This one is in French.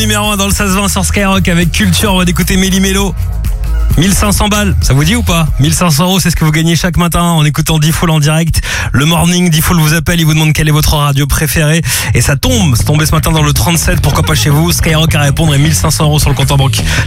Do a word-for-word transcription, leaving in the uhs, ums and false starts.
numéro un dans le seize vingt sur Skyrock avec Culture. On va écouter Méli Mélo. mille cinq cents balles, ça vous dit ou pas? mille cinq cents euros, c'est ce que vous gagnez chaque matin en écoutant D-Fool en direct. Le morning, D-Fool vous appelle, il vous demande quelle est votre radio préférée. Et ça tombe, c'est tombé ce matin dans le trente-sept, pourquoi pas chez vous. Skyrock à répondre et mille cinq cents euros sur le compte en banque.